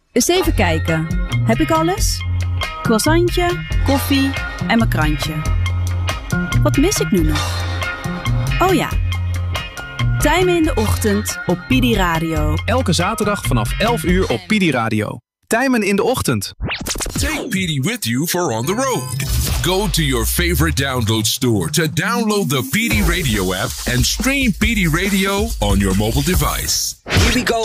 Eens even kijken. Heb ik alles? Croissantje, koffie en mijn krantje. Wat mis ik nu nog? Oh ja. Tijmen in de ochtend op Pidi Radio. Elke zaterdag vanaf 11 uur op Pidi Radio. Tijmen in de ochtend. Take PD with you for on the road. Go to your favorite download store to download the PD Radio app and stream PD Radio on your mobile device. Here we go.